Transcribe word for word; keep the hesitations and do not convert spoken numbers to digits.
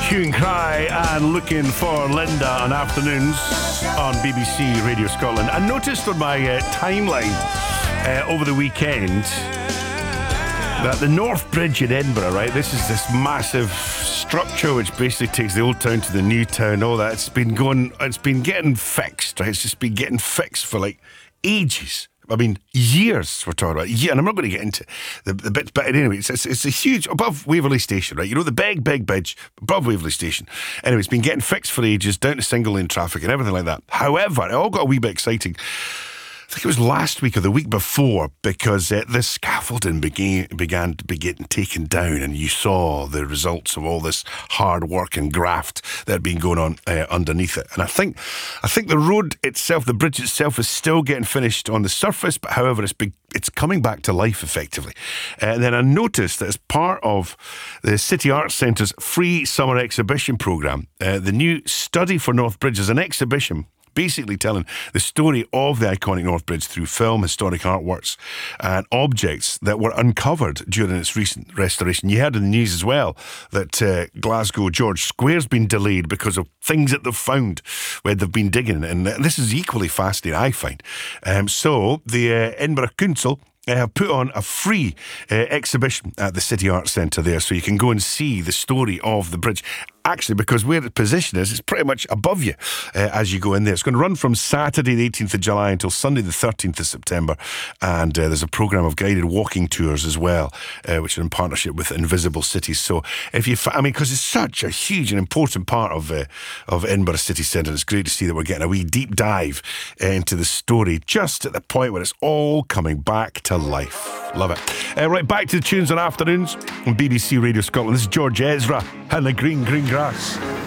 Hue and Cry and Looking for Linda on afternoons on B B C Radio Scotland. I noticed on my uh, timeline uh, over the weekend that the North Bridge in Edinburgh, right, this is this massive structure which basically takes the old town to the new town, all that. It's been going, it's been getting fixed, right? It's just been getting fixed for like ages. I mean, years we're talking about. Yeah, and I'm not going to get into the, the bits, but anyway, it's, it's, it's a huge, above Waverley Station, right? You know, the big, big bridge above Waverley Station. Anyway, it's been getting fixed for ages, down to single lane traffic and everything like that. However, it all got a wee bit exciting. I think it was last week or the week before, because uh, the scaffolding began, began to be getting taken down, and you saw the results of all this hard work and graft that had been going on uh, underneath it. And I think I think the road itself, the bridge itself, is still getting finished on the surface, but however, it's big, it's coming back to life effectively. Uh, and then I noticed that as part of the City Arts Centre's free summer exhibition programme, uh, the new Study for North Bridge is an exhibition basically telling the story of the iconic North Bridge through film, historic artworks and objects that were uncovered during its recent restoration. You heard in the news as well that uh, Glasgow George Square's been delayed because of things that they've found where they've been digging, and this is equally fascinating, I find. Um, so the uh, Edinburgh Council I have put on a free uh, exhibition at the City Arts Centre there, so you can go and see the story of the bridge. Actually, because where the position is, it's pretty much above you uh, as you go in there. It's going to run from Saturday the eighteenth of July until Sunday the thirteenth of September, and uh, there's a programme of guided walking tours as well, uh, which are in partnership with Invisible Cities. So if you, I mean, because it's such a huge and important part of uh, of Edinburgh City Centre, it's great to see that we're getting a wee deep dive uh, into the story just at the point where it's all coming back to life. Love it. Uh, right, back to the tunes on afternoons on B B C Radio Scotland. This is George Ezra and the Green Green Grass.